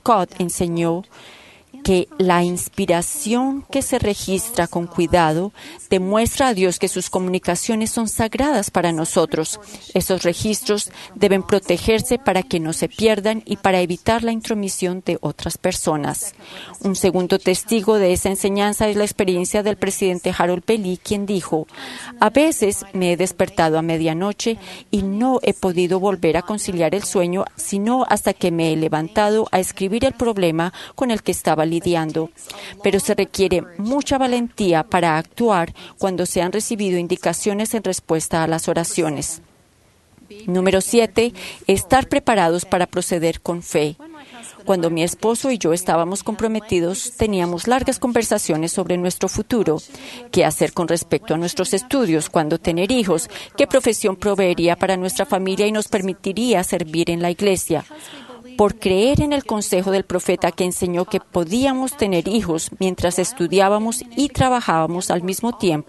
Scott enseñó que la inspiración que se registra con cuidado demuestra a Dios que sus comunicaciones son sagradas para nosotros. Esos registros deben protegerse para que no se pierdan y para evitar la intromisión de otras personas. Un segundo testigo de esa enseñanza es la experiencia del presidente Harold B. Lee, quien dijo: "A veces me he despertado a medianoche y no he podido volver a conciliar el sueño, sino hasta que me he levantado a escribir el problema con el que estaba lidiando. Pero se requiere mucha valentía para actuar cuando se han recibido indicaciones en respuesta a las oraciones". Número 7. Estar preparados para proceder con fe. Cuando mi esposo y yo estábamos comprometidos, teníamos largas conversaciones sobre nuestro futuro, qué hacer con respecto a nuestros estudios, cuándo tener hijos, qué profesión proveería para nuestra familia y nos permitiría servir en la iglesia. Por creer en el consejo del profeta que enseñó que podíamos tener hijos mientras estudiábamos y trabajábamos al mismo tiempo,